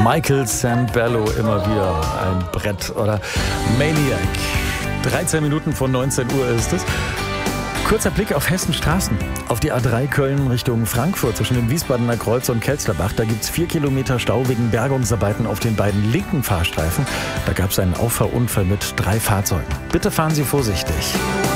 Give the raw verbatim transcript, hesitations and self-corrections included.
Michael Sambello, immer wieder ein Brett. Oder Maniac. dreizehn Minuten vor neunzehn Uhr ist es. Kurzer Blick auf Hessens Straßen. Auf die A drei Köln Richtung Frankfurt zwischen dem Wiesbadener Kreuz und Kelsterbach. Da gibt es vier Kilometer Stau wegen Bergungsarbeiten auf den beiden linken Fahrstreifen. Da gab es einen Auffahrunfall mit drei Fahrzeugen. Bitte fahren Sie vorsichtig.